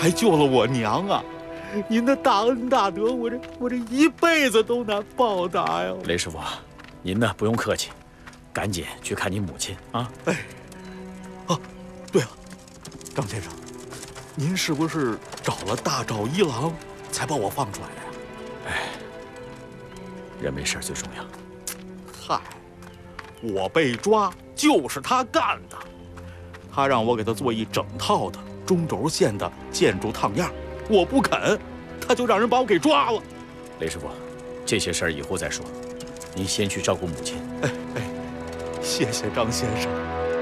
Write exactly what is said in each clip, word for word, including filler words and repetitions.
还救了我娘啊！您的大恩大德，我这我这一辈子都难报答呀！ 雷师傅，您呢不用客气，赶紧去看你母亲啊！ 哎，啊，对了，张先生，您是不是找了大赵一郎才把我放出来的呀？ 哎，人没事最重要。 嗨，我被抓就是他干的，他让我给他做一整套的中轴线的建筑烫样，我不肯，他就让人把我给抓了。 雷师傅，这些事儿以后再说，您先去照顾母亲。 哎哎，谢谢张先生。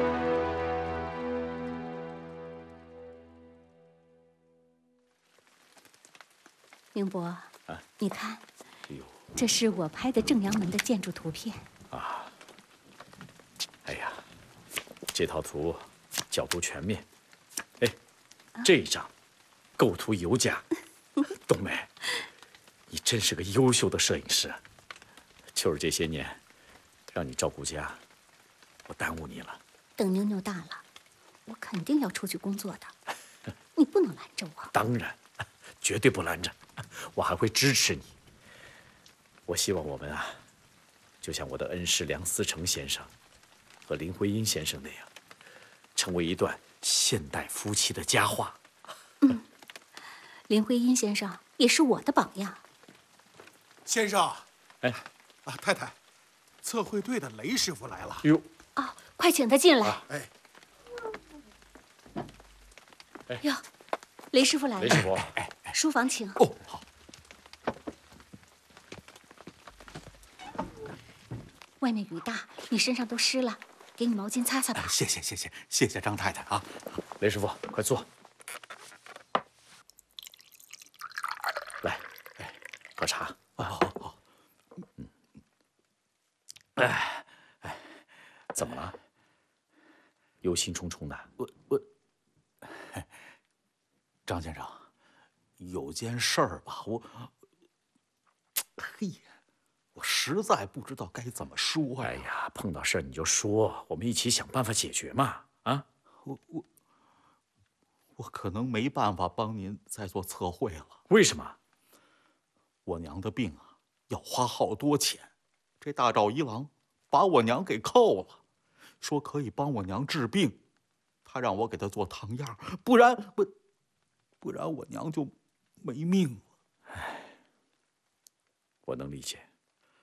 宁伯， 啊， 你看， 哎呦， 这是我拍的正阳门的建筑图片。 啊，哎呀，这套图角度全面，哎，这一张构图尤佳。冬梅，你真是个优秀的摄影师。就是这些年，让你照顾家，我耽误你了。 等妞妞大了，我肯定要出去工作的，你不能拦着我。 当然，绝对不拦着，我还会支持你。我希望我们啊，就像我的恩师梁思成先生和林徽因先生那样，成为一段现代夫妻的佳话。 嗯，林徽因先生也是我的榜样。 先生， 哎， 啊，太太，测绘队的雷师傅来了。 哟， 啊，快请他进来。 啊、哎， 哎哟，雷师傅来了。 雷师傅， 哎哎，书房请。 哦，好。 外面雨大，你身上都湿了，给你毛巾擦擦吧。 哎、谢谢谢谢谢谢张太太啊！ 雷师傅，快坐。来，哎，喝茶。 好好好。 嗯。哎哎，怎么了？忧心忡忡的。 我我，张先生，有件事儿吧，我，嘿。我实在不知道该怎么说呀！ 哎呀，碰到事儿你就说，我们一起想办法解决嘛！啊， 我我我可能没办法帮您再做测绘了。 为什么？ 我娘的病啊，要花好多钱。这大赵一郎把我娘给扣了，说可以帮我娘治病，他让我给他做烫样，不然不不然我娘就没命了。 哎，我能理解。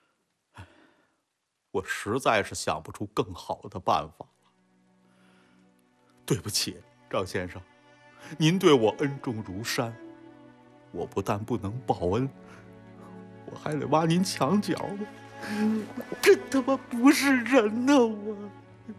我实在是想不出更好的办法了。对不起，张先生，您对我恩重如山，我不但不能报恩，我还得挖您墙角。我真他妈不是人呐！我。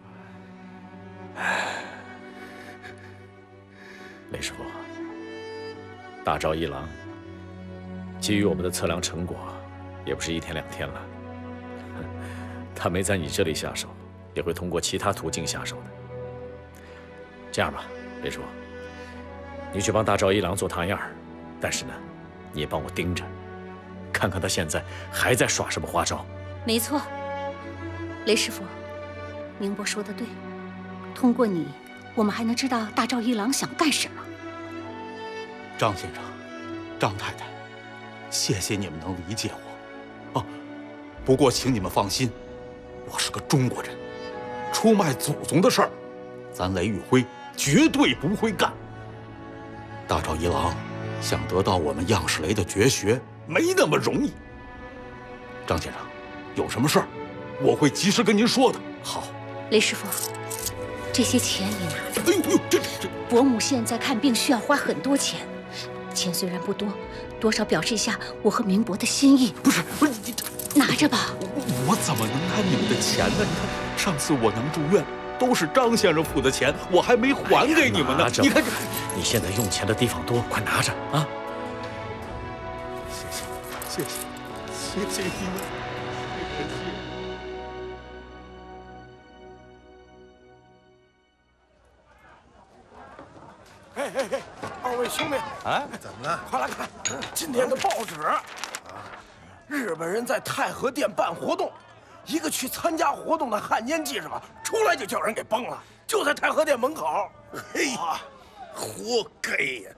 雷师傅，大赵一郎给予我们的测量成果，也不是一天两天了。他没在你这里下手，也会通过其他途径下手的。这样吧，雷叔，你去帮大赵一郎做烫样，但是呢，你也帮我盯着，看看他现在还在耍什么花招。 没错，雷师傅，宁伯说的对，通过你，我们还能知道大赵一郎想干什么。 张先生，张太太，谢谢你们能理解我。啊，不过请你们放心。我是个中国人，出卖祖宗的事儿，咱雷宇辉绝对不会干。大赵一郎想得到我们样式雷的绝学，没那么容易。张先生，有什么事儿，我会及时跟您说的。 好， 雷师傅，这些钱你拿着。 哎呦哎呦，这这， 伯母现在看病需要花很多钱，钱虽然不多，多少表示一下我和明伯的心意。 不是不是你。 拿着吧， 我怎么能拿你们的钱呢？你看，上次我娘住院，都是张先生付的钱，我还没还给你们呢。你看这， 你现在用钱的地方多，快拿着啊！ 谢谢，谢谢，谢谢你们，谢谢。 哎哎哎，二位兄弟， 哎， 怎么了？快来看今天的报纸。日本人在太和殿办活动，一个去参加活动的汉奸记者出来就叫人给崩了，就在太和殿门口。 嘿，活该呀！